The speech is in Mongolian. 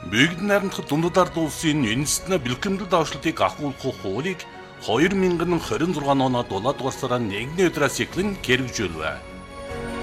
Бүгд найрамдах дундад ард улсын үндэстэн бэлтгэмдэл давшлтыг ахуулах хуулийг 2026 оны 7 дугаар сарын 1-ний өдрөөс эхлэн хэрэгжүүлвэ.